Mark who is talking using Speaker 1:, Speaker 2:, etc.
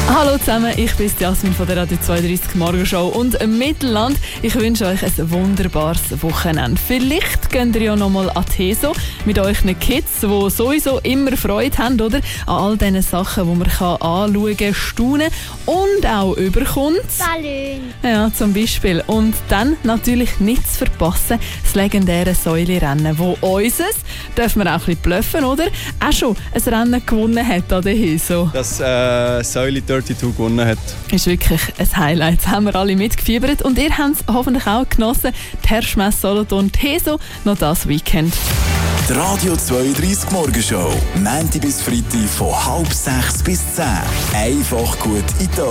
Speaker 1: Hallo zusammen, ich bin Jasmin von der Radio 32 Morgenshow und Mittelland. Ich wünsche euch ein wunderbares Wochenende. Vielleicht könnt ihr ja nochmal an Teso mit euren Kids, die sowieso immer Freude haben, oder? An all diesen Sachen, die man anschauen kann, staunen und auch überkommt.
Speaker 2: Ballon.
Speaker 1: Ja, zum Beispiel. Und dann natürlich nicht zu verpassen, das legendäre Säulerennen, wo unseres, dürfen wir auch ein bisschen bluffen, oder? Auch schon ein Rennen gewonnen hat an der Heso.
Speaker 3: Das Säule 32 gewonnen hat.
Speaker 1: Ist wirklich ein Highlight. Das haben wir alle mitgefiebert und ihr habt es hoffentlich auch genossen. Die Herrschmesse Solothurn, die Heso, noch das Weekend.
Speaker 4: Die Radio 32 Morgenshow, Montag bis Freitag von 5:30 bis 10. Einfach gut in die